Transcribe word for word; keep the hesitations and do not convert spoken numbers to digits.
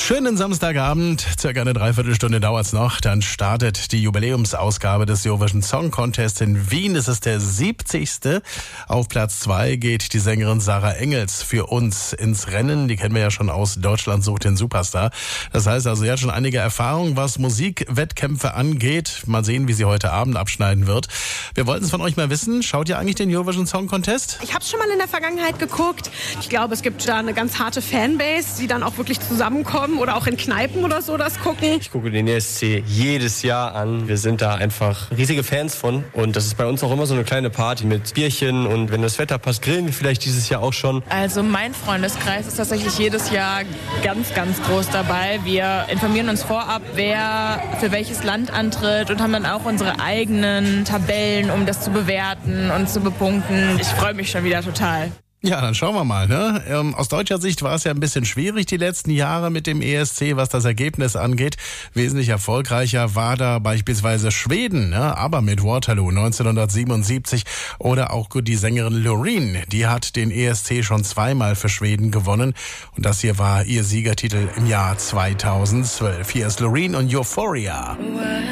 Schönen Samstagabend, circa eine Dreiviertelstunde dauert's noch. Dann startet die Jubiläumsausgabe des Eurovision Song Contest in Wien. Es ist der siebzigste. Auf Platz zwei geht die Sängerin Sarah Engels für uns ins Rennen. Die kennen wir ja schon aus Deutschland sucht den Superstar. Das heißt also, sie hat schon einige Erfahrungen, was Musikwettkämpfe angeht. Mal sehen, wie sie heute Abend abschneiden wird. Wir wollten es von euch mal wissen. Schaut ihr eigentlich den Eurovision Song Contest? Ich habe schon mal in der Vergangenheit geguckt. Ich glaube, es gibt da eine ganz harte Fanbase, die dann auch wirklich zusammenkommen oder auch in Kneipen oder so das gucken. Ich gucke den E S C jedes Jahr an. Wir sind da einfach riesige Fans von. Und das ist bei uns auch immer so eine kleine Party mit Bierchen. Und wenn das Wetter passt, grillen wir vielleicht dieses Jahr auch schon. Also mein Freundeskreis ist tatsächlich jedes Jahr ganz, ganz groß dabei. Wir informieren uns vorab, wer für welches Land antritt und haben dann auch unsere eigenen Tabellen, um das zu bewerten und zu bepunkten. Ich freue mich schon wieder total. Ja, dann schauen wir mal. Ne? Ähm, aus deutscher Sicht war es ja ein bisschen schwierig die letzten Jahre mit dem E S C, was das Ergebnis angeht. Wesentlich erfolgreicher war da beispielsweise Schweden, ne? Aber mit Waterloo neunzehnhundertsiebenundsiebzig oder auch die Sängerin Loreen, die hat den E S C schon zweimal für Schweden gewonnen. Und das hier war ihr Siegertitel im Jahr zweitausendzwölf. Hier ist Loreen und Euphoria.